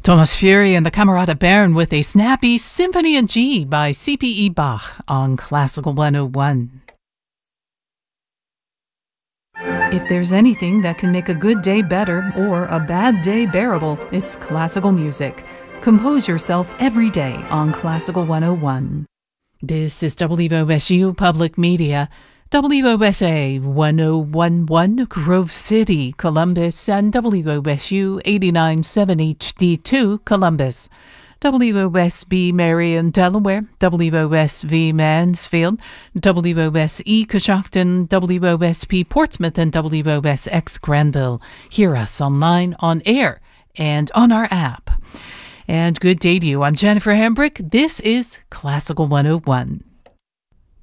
Thomas Fury and the Camerata Bern with a snappy Symphony in G by C.P.E. Bach on Classical 101. If there's anything that can make a good day better or a bad day bearable, it's classical music. Compose yourself every day on Classical 101. This is WOSU Public Media, WOSA 1011 Grove City, Columbus, and WOSU 897 HD2 Columbus, WOSB Marion, Delaware, WOSV Mansfield, WOSE Coshocton, WOSP Portsmouth, and WOSX Granville. Hear us online, on air, and on our app. And good day to you. I'm Jennifer Hambrick. This is Classical 101.